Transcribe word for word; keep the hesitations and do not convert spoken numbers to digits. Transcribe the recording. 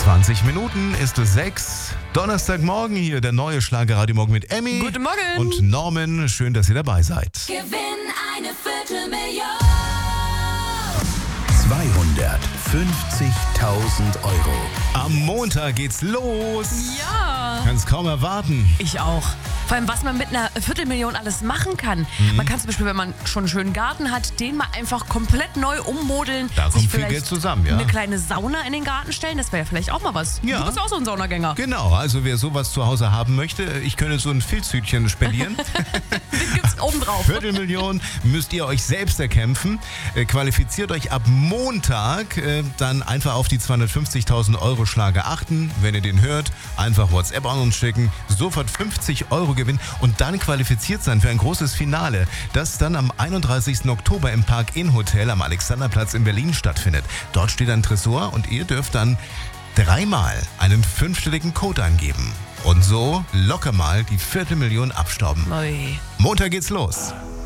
zwanzig Minuten ist es sechs. Donnerstagmorgen hier, der neue Schlager-Radio Morgen mit Emmy. Guten Morgen. Und Norman, schön, dass ihr dabei seid. Gewinn eine Viertelmillion. zweihundertfünfzigtausend Euro. Am Montag geht's los. Ja. Kann's kaum erwarten. Ich auch. Vor allem, was man mit einer Viertelmillion alles machen kann. Mhm. Man kann zum Beispiel, wenn man schon einen schönen Garten hat, den mal einfach komplett neu ummodeln. Da kommt sich viel vielleicht Geld zusammen, ja. Eine kleine Sauna in den Garten stellen, das wäre ja vielleicht auch mal was. Ja. Du bist auch so ein Saunagänger. Genau, also wer sowas zu Hause haben möchte, ich könnte so ein Filzhütchen spendieren. Den gibt's oben drauf. Viertelmillion müsst ihr euch selbst erkämpfen. Äh, qualifiziert euch ab Montag, äh, dann einfach auf die zweihundertfünfzigtausend Euro Schlager achten. Wenn ihr den hört, einfach WhatsApp an uns schicken, sofort fünfzig Euro gewinnen und dann qualifiziert sein für ein großes Finale, das dann am einunddreißigsten Oktober im Park-Inn Hotel am Alexanderplatz in Berlin stattfindet. Dort steht ein Tresor und ihr dürft dann dreimal einen fünfstelligen Code eingeben. Und so locker mal die Viertelmillion abstauben. Ui. Montag geht's los.